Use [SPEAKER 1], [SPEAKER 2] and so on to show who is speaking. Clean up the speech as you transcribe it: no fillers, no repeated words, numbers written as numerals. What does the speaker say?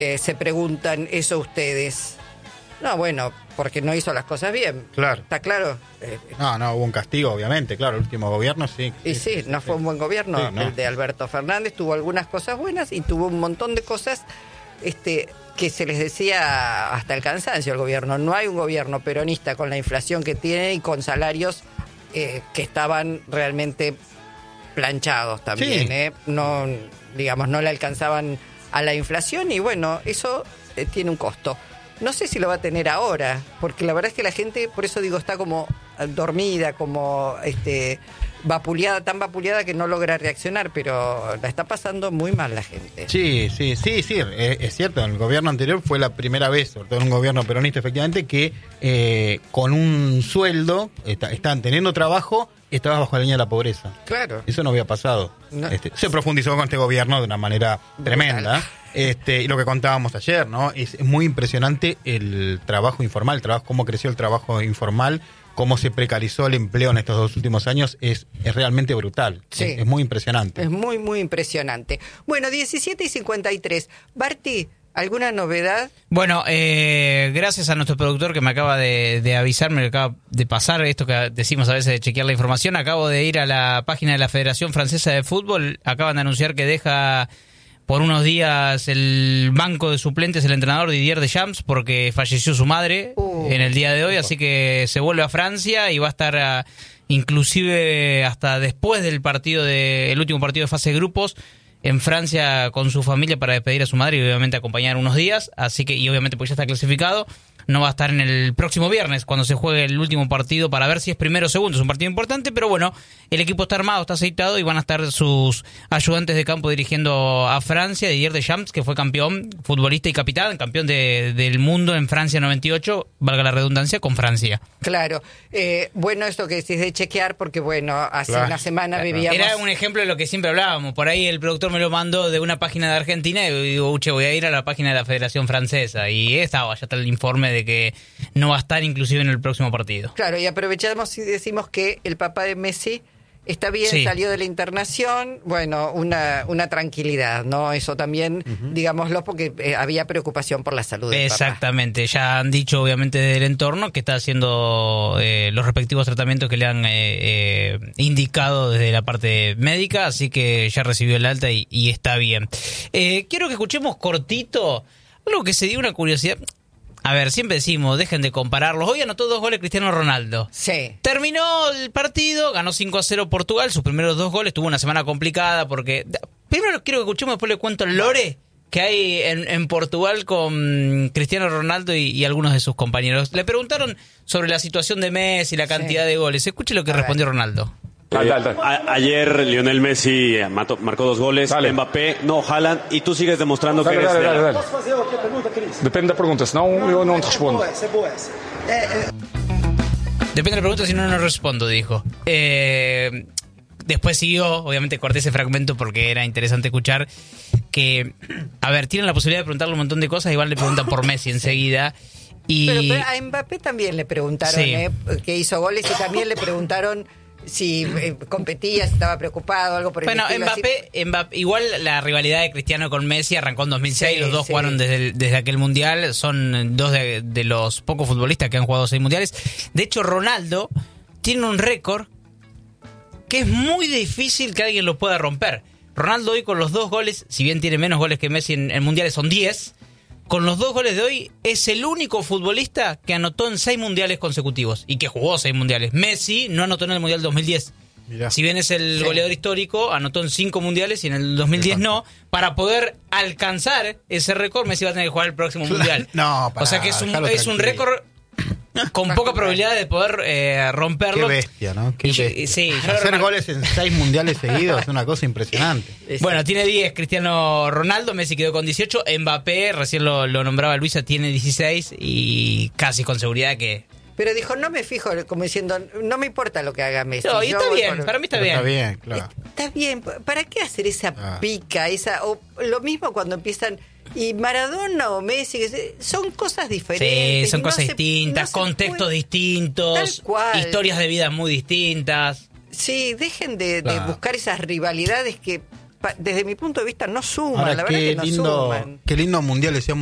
[SPEAKER 1] se preguntan eso ustedes? No, bueno, porque no hizo las cosas bien.
[SPEAKER 2] Claro.
[SPEAKER 1] ¿Está claro?
[SPEAKER 2] No, hubo un castigo, obviamente, claro, el último gobierno sí.
[SPEAKER 1] Y sí, no fue un buen gobierno.
[SPEAKER 2] Sí, no.
[SPEAKER 1] El de Alberto Fernández tuvo algunas cosas buenas y tuvo un montón de cosas que se les decía hasta el cansancio al gobierno. No hay un gobierno peronista con la inflación que tiene y con salarios que estaban realmente planchados también.
[SPEAKER 2] Sí.
[SPEAKER 1] No, digamos, no le alcanzaban a la inflación y bueno, eso tiene un costo. No sé si lo va a tener ahora, porque la verdad es que la gente, por eso digo, está como dormida, como vapuleada, tan vapuleada que no logra reaccionar, pero la está pasando muy mal la gente.
[SPEAKER 2] Sí, es cierto, en el gobierno anterior fue la primera vez, sobre todo en un gobierno peronista efectivamente, que con un sueldo, estaban teniendo trabajo, estabas bajo la línea de la pobreza.
[SPEAKER 1] Claro.
[SPEAKER 2] Eso no había pasado.
[SPEAKER 1] No.
[SPEAKER 2] Se profundizó con este gobierno de una manera tremenda. Y lo que contábamos ayer, ¿no? Es muy impresionante el trabajo informal, cómo creció el trabajo informal, cómo se precarizó el empleo en estos 2 últimos años, es realmente brutal.
[SPEAKER 1] Sí.
[SPEAKER 2] Es muy impresionante.
[SPEAKER 1] Es muy, muy impresionante. Bueno, 17:53. Barty, ¿alguna novedad?
[SPEAKER 3] Bueno, gracias a nuestro productor que me acaba de avisar, me acaba de pasar esto que decimos a veces de chequear la información. Acabo de ir a la página de la Federación Francesa de Fútbol. Acaban de anunciar que deja por unos días el banco de suplentes el entrenador Didier Deschamps porque falleció su madre en el día de hoy, así que se vuelve a Francia y va a estar inclusive hasta después del el último partido de fase de grupos en Francia con su familia para despedir a su madre y obviamente acompañar unos días, así que y obviamente pues ya está clasificado. No va a estar en el próximo viernes cuando se juegue el último partido para ver si es primero o segundo. Es un partido importante, pero bueno, el equipo está armado, está aceitado y van a estar sus ayudantes de campo dirigiendo a Francia. Didier Deschamps, que fue campeón, futbolista y capitán, campeón del mundo en Francia 98, valga la redundancia, con Francia.
[SPEAKER 1] Claro. Bueno, esto que decís de chequear, porque bueno, hace una semana vivíamos...
[SPEAKER 3] Era un ejemplo de lo que siempre hablábamos. Por ahí el productor me lo mandó de una página de Argentina y digo, voy a ir a la página de la Federación Francesa. Y ya está el informe de que no va a estar inclusive en el próximo partido.
[SPEAKER 1] Claro, y aprovechamos y decimos que el papá de Messi está bien, sí. Salió de la internación, bueno, una tranquilidad, ¿no? Eso también, digámoslo, porque había preocupación por la salud del
[SPEAKER 3] Exactamente, papá. Ya han dicho obviamente del entorno que está haciendo los respectivos tratamientos que le han indicado desde la parte médica, así que ya recibió el alta y está bien. Quiero que escuchemos cortito algo que se dio una curiosidad. A ver, siempre decimos, dejen de compararlos. Hoy anotó 2 goles Cristiano Ronaldo.
[SPEAKER 1] Sí.
[SPEAKER 3] Terminó el partido, ganó 5-0 Portugal, sus primeros 2 goles. Tuvo una semana complicada porque... Primero quiero que escuchemos, después le cuento el lore que hay en Portugal con Cristiano Ronaldo y algunos de sus compañeros. Le preguntaron sobre la situación de Messi, la cantidad de goles. Escuche lo que respondió Ronaldo.
[SPEAKER 4] Ayer Lionel Messi marcó 2 goles, dale. Mbappé, no, Haaland, y tú sigues demostrando que eres...
[SPEAKER 5] Dale. Depende da pergunta, senão eu não te respondo.
[SPEAKER 3] Depende de la pregunta, si no respondo, dijo. Después siguió, obviamente corté ese fragmento porque era interesante escuchar que, a ver, tienen la posibilidad de preguntarle un montón de cosas, igual le preguntan por Messi enseguida.
[SPEAKER 1] Pero a Mbappé también le preguntaron, sí. Que hizo goles, y también le preguntaron si competía, si estaba preocupado, algo por el estilo.
[SPEAKER 3] Mbappé, igual la rivalidad de Cristiano con Messi arrancó en 2006, los dos jugaron desde aquel mundial, son 2 de los pocos futbolistas que han jugado 6 mundiales. De hecho, Ronaldo tiene un récord que es muy difícil que alguien lo pueda romper. Ronaldo hoy con los 2 goles, si bien tiene menos goles que Messi en mundiales, son 10. Con los 2 goles de hoy, es el único futbolista que anotó en 6 mundiales consecutivos y que jugó 6 mundiales. Messi no anotó en el Mundial 2010. Mirá. Si bien es el goleador histórico, anotó en 5 mundiales y en el 2010 no. Para poder alcanzar ese récord, Messi va a tener que jugar el próximo Mundial.
[SPEAKER 2] O
[SPEAKER 3] sea que es un récord con poca probabilidad de poder romperlo.
[SPEAKER 2] Qué bestia, ¿no? Qué bestia.
[SPEAKER 3] Sí,
[SPEAKER 2] hacer goles en 6 mundiales seguidos es una cosa impresionante.
[SPEAKER 3] Bueno, tiene 10 Cristiano Ronaldo, Messi quedó con 18, Mbappé, recién lo nombraba Luisa, tiene 16 y casi con seguridad que...
[SPEAKER 1] Pero dijo, no me fijo, como diciendo, no me importa lo que haga Messi.
[SPEAKER 3] No, y está bien, para mí está bien.
[SPEAKER 2] Está bien, claro.
[SPEAKER 1] Está bien, ¿para qué hacer esa pica? O lo mismo cuando empiezan... Y Maradona o Messi, son cosas diferentes.
[SPEAKER 3] Sí, son cosas distintas, contextos distintos, historias de vida muy distintas.
[SPEAKER 1] Sí, dejen de buscar esas rivalidades que desde mi punto de vista no suman,
[SPEAKER 2] Ahora,
[SPEAKER 1] la verdad que no suman.
[SPEAKER 2] qué lindo mundial decíamos